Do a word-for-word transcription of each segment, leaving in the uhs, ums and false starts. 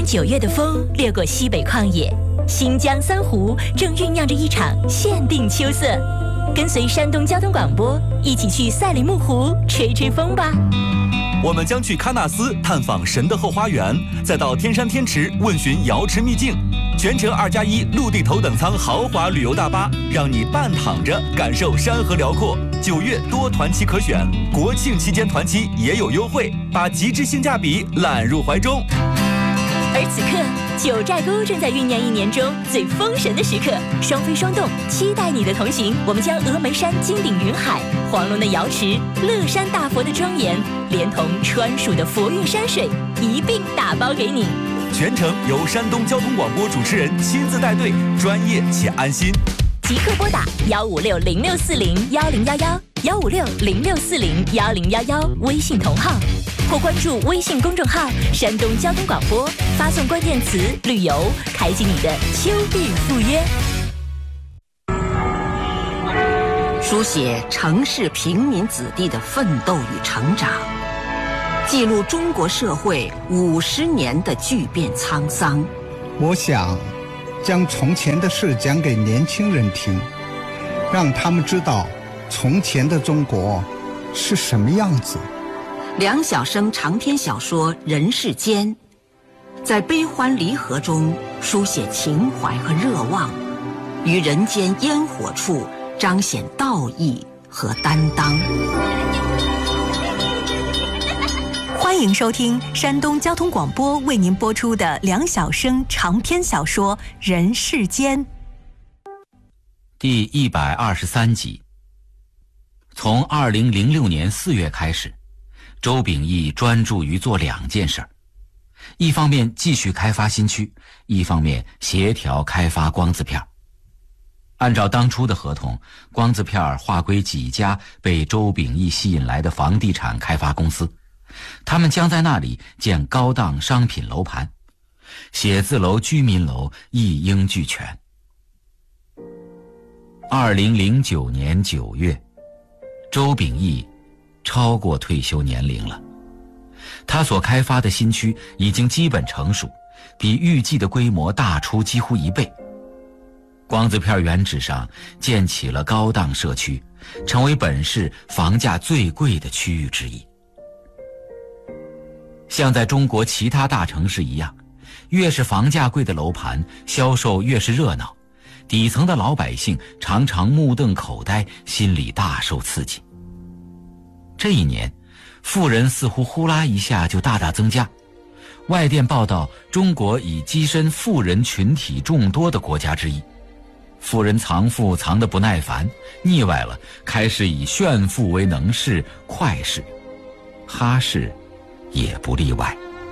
九月的风掠过西北旷野，新疆三湖正酝酿着一场限定秋色。跟随山东交通广播，一起去赛里木湖吹吹风吧。 我们将去喀纳斯探访神的后花园，再到天山天池问询瑶池秘境。全程二加一陆地头等舱豪华旅游大巴，让你半躺着感受山河辽阔。九月多团期可选，国庆期间团期也有优惠，把极致性价比揽入怀中。 而此刻，九寨沟正在酝酿一年中最封神的时刻，双飞双动，期待你的同行。我们将峨眉山金顶云海、黄龙的瑶池、乐山大佛的庄严，连同川蜀的佛韵山水一并打包给你。 全程由山东交通广播主持人亲自带队，专业且安心。 即刻拨打幺五六零六四零幺零幺幺幺五六零六四零幺零幺幺微信同号，或关注微信公众号山东交通广播，发送关键词旅游，开启你的秋日赴约。 书写城市平民子弟的奋斗与成长，记录中国社会五十年的巨变沧桑。 我想将从前的事讲给年轻人听，让他们知道从前的中国是什么样子。 梁晓声长篇小说《人世间》，在悲欢离合中书写情怀和热望，于人间烟火处彰显道义和担当。 欢迎收听山东交通广播为您播出的梁晓声长篇小说《人世间》 第一百二十三集。从二零零六年四月开始，周秉义专注于做两件事儿，一方面继续开发新区，一方面协调开发光字片。按照当初的合同，光字片划归几家被周秉义吸引来的房地产开发公司，他们将在那里建高档商品楼盘，写字楼、居民楼一应俱全。二零零九年九月，周秉义超过退休年龄了，他所开发的新区已经基本成熟，比预计的规模大出几乎一倍。光字片原址上建起了高档社区，成为本市房价最贵的区域之一。像在中国其他大城市一样，越是房价贵的楼盘，销售越是热闹，底层的老百姓常常目瞪口呆，心里大受刺激。这一年，富人似乎呼啦一下就大大增加。外电报道，中国已跻身富人群体众多的国家之一。富人藏富藏得不耐烦，腻歪了，开始以炫富为能事、快事。哈市也不例外。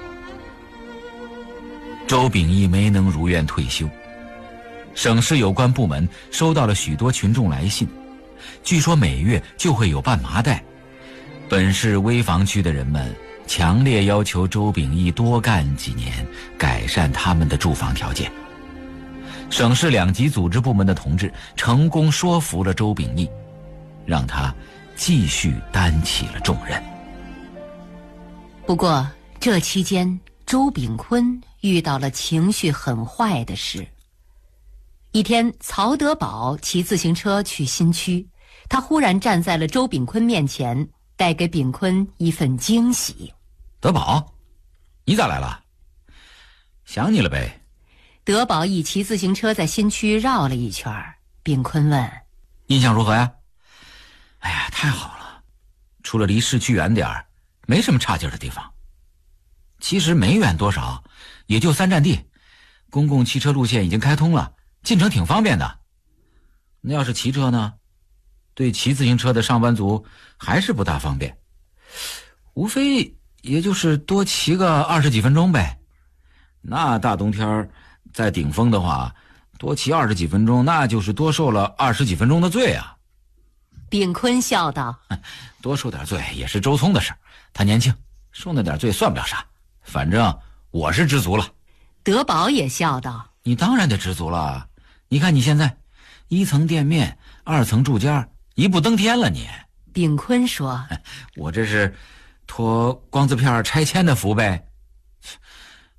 周秉义没能如愿退休，省市有关部门收到了许多群众来信，据说每月就会有半麻袋。本市危房区的人们强烈要求周秉义多干几年，改善他们的住房条件。省市两级组织部门的同志成功说服了周秉义，让他继续担起了重任。 不过这期间，周秉坤遇到了情绪很坏的事。一天，曹德宝骑自行车去新区，他忽然站在了周秉坤面前，带给秉坤一份惊喜。 德宝，你咋来了？想你了呗。 德宝一骑自行车在新区绕了一圈，秉坤问： 印象如何呀？哎呀，太好了，除了离市区远点儿，没什么差劲的地方。其实没远多少，也就三站地，公共汽车路线已经开通了，进城挺方便的。那要是骑车呢？对骑自行车的上班族还是不大方便，无非也就是多骑个二十几分钟呗。那大冬天在顶峰的话，多骑二十几分钟，那就是多受了二十几分钟的罪啊。 秉坤笑道： 多受点罪也是周聪的事，他年轻，受那点罪算不了啥，反正我是知足了。 德宝也笑道： 你当然得知足了，你看你现在一层店面，二层住家，一步登天了你。 秉坤说： 我这是托光字片拆迁的福呗。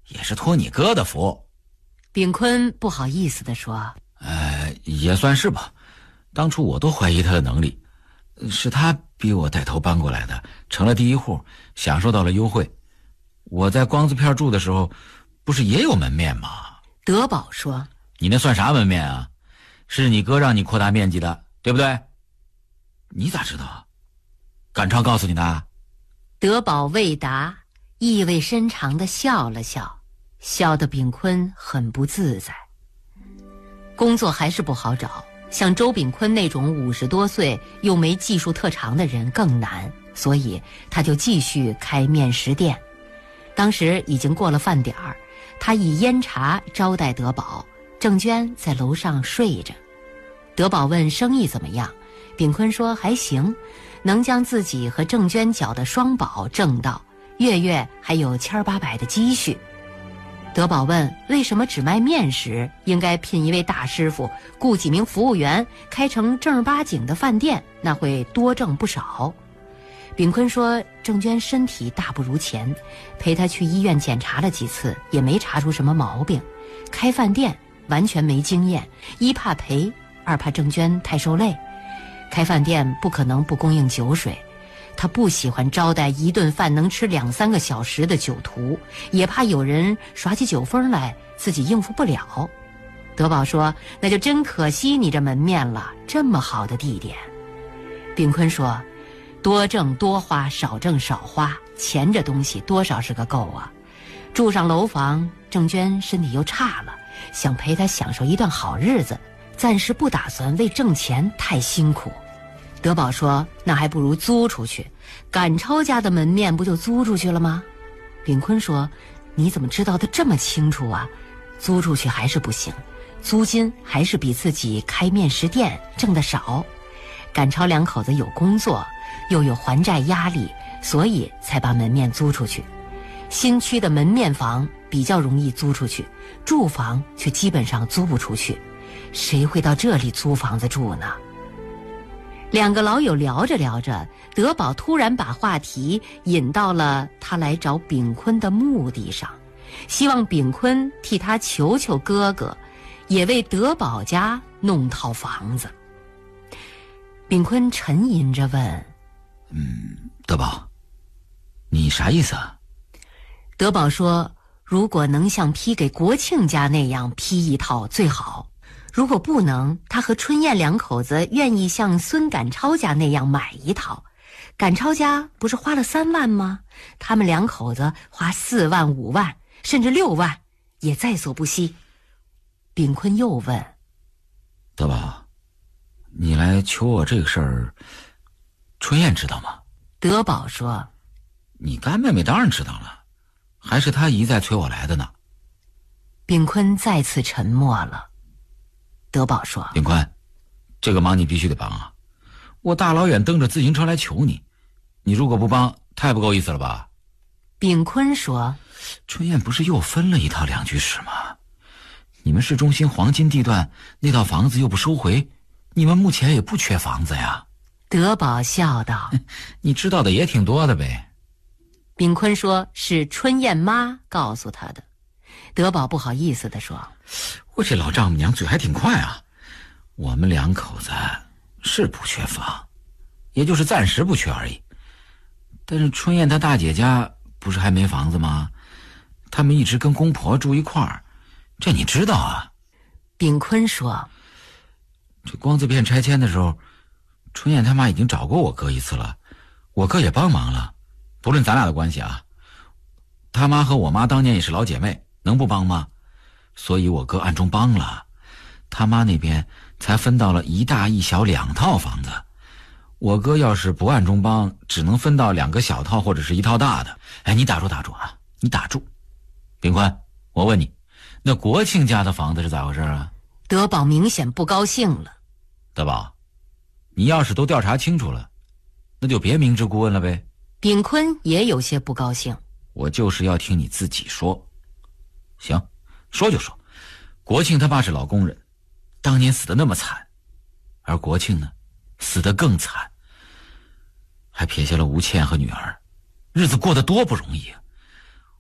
也是托你哥的福。 炳坤不好意思地说： 呃，也算是吧，当初我都怀疑他的能力，是他逼我带头搬过来的，成了第一户，享受到了优惠。我在光字片住的时候不是也有门面吗？ 德宝说： 你那算啥门面啊？是你哥让你扩大面积的，对不对？你咋知道？赶超告诉你的？ 德宝未答，意味深长地笑了笑，笑得炳坤很不自在。工作还是不好找，像周炳坤那种五十多岁又没技术特长的人更难，所以他就继续开面食店。当时已经过了饭点儿，他以烟茶招待德宝，郑娟在楼上睡着。德宝问生意怎么样，炳坤说还行，能将自己和郑娟缴的双保挣到，月月还有千八百的积蓄。德宝问为什么只卖面食，应该聘一位大师傅，雇几名服务员，开成正儿八经的饭店，那会多挣不少。炳坤说郑娟身体大不如前，陪她去医院检查了几次，也没查出什么毛病。开饭店完全没经验，一怕赔，二怕郑娟太受累。开饭店不可能不供应酒水，他不喜欢招待一顿饭能吃两三个小时的酒徒，也怕有人耍起酒疯来，自己应付不了。德宝说那就真可惜你这门面了，这么好的地点。炳坤说多挣多花，少挣少花，钱这东西多少是个够啊。住上楼房，郑娟身体又差了，想陪她享受一段好日子，暂时不打算为挣钱太辛苦。德宝说那还不如租出去，赶超家的门面不就租出去了吗？炳坤说你怎么知道的这么清楚啊？租出去还是不行，租金还是比自己开面食店挣得少。赶超两口子有工作，又有还债压力，所以才把门面租出去。新区的门面房比较容易租出去，住房却基本上租不出去，谁会到这里租房子住呢？两个老友聊着聊着，德宝突然把话题引到了他来找炳坤的目的上，希望炳坤替他求求哥哥，也为德宝家弄套房子。炳坤沉吟着问： 嗯，德宝，你啥意思啊？ 德宝说如果能像批给国庆家那样批一套最好，如果不能，他和春燕两口子愿意像孙赶超家那样买一套。赶超家不是花了三万吗？他们两口子花四万五万甚至六万也在所不惜。炳坤又问： 德宝，你来求我这个事儿，春燕知道吗？ 德宝说： 你干妹妹当然知道了，还是她一再催我来的呢。 炳坤再次沉默了。德宝说： 炳坤，这个忙你必须得帮啊！我大老远蹬着自行车来求你，你如果不帮，太不够意思了吧？ 炳坤说： 春燕不是又分了一套两居室吗？你们市中心黄金地段那套房子又不收回，你们目前也不缺房子呀。 德宝笑道： 你知道的也挺多的呗。 炳坤说是春燕妈告诉他的。德宝不好意思地说： 我这老丈母娘嘴还挺快啊，我们两口子是不缺房，也就是暂时不缺而已。但是春燕她大姐家不是还没房子吗？他们一直跟公婆住一块儿，这你知道啊。 炳坤说： 这光字片拆迁的时候，春燕他妈已经找过我哥一次了，我哥也帮忙了，不论咱俩的关系啊，他妈和我妈当年也是老姐妹，能不帮吗？所以我哥暗中帮了，他妈那边才分到了一大一小两套房子。我哥要是不暗中帮，只能分到两个小套或者是一套大的。哎，你打住打住啊，你打住。炳坤，我问你，那国庆家的房子是咋回事啊？ 德宝明显不高兴了。 德宝，你要是都调查清楚了，那就别明知故问了呗。 炳坤也有些不高兴。 我就是要听你自己说。行，说就说，国庆他爸是老工人，当年死得那么惨，而国庆呢，死得更惨，还撇下了吴倩和女儿，日子过得多不容易啊！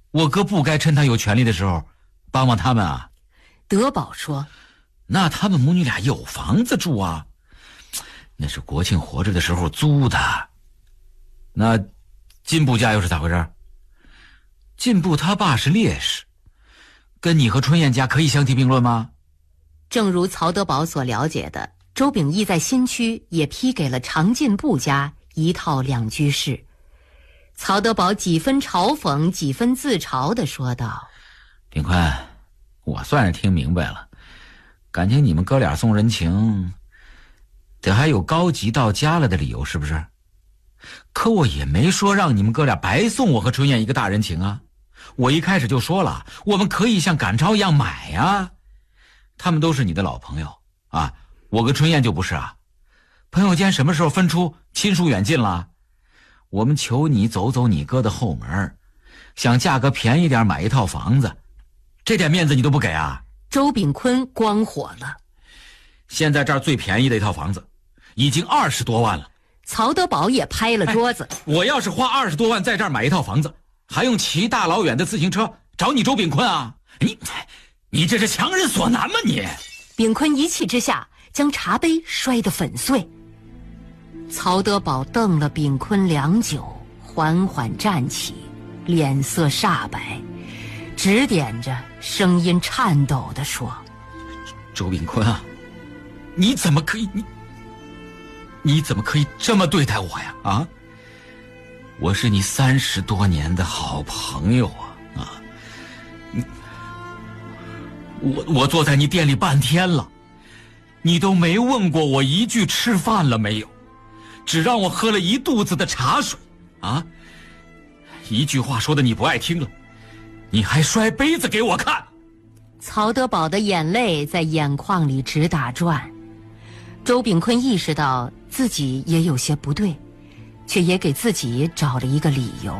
我哥不该趁他有权利的时候帮帮他们啊。 德宝说： 那他们母女俩有房子住啊，那是国庆活着的时候租的。那进步家又是咋回事？进步他爸是烈士，跟你和春燕家可以相提并论吗？ 正如曹德宝所了解的，周秉义在新区也批给了常进步家一套两居室。曹德宝几分嘲讽几分自嘲地说道： 秉坤，我算是听明白了，感情你们哥俩送人情得还有高级到家了的理由，是不是？可我也没说让你们哥俩白送我和春燕一个大人情啊。我一开始就说了，我们可以像赶超一样买呀。他们都是你的老朋友啊，我跟春燕就不是啊。朋友间什么时候分出亲疏远近了？我们求你走走你哥的后门，想价格便宜点买一套房子，这点面子你都不给啊？ 周秉坤光火了。 现在这儿最便宜的一套房子已经二十多万了。 曹德宝也拍了桌子、哎、 我要是花二十多万在这儿买一套房子，还用骑大老远的自行车找你周秉坤啊？你你这是强人所难吗你？ 秉坤一气之下将茶杯摔得粉碎。曹德宝瞪了秉坤良久，缓缓站起，脸色煞白，指点着，声音颤抖地说： 周秉坤啊，你怎么可以你你怎么可以这么对待我呀？啊，我是你三十多年的好朋友啊！啊，你我我坐在你店里半天了，你都没问过我一句吃饭了没有，只让我喝了一肚子的茶水啊！一句话说的你不爱听了，你还摔杯子给我看。 曹德宝的眼泪在眼眶里直打转。周秉坤意识到自己也有些不对，却也给自己找了一个理由。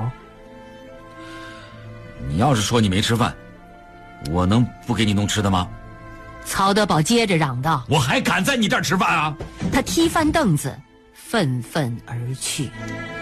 你要是说你没吃饭，我能不给你弄吃的吗？ 曹德宝接着嚷道： 我还敢在你这儿吃饭啊！ 他踢翻凳子，愤愤而去。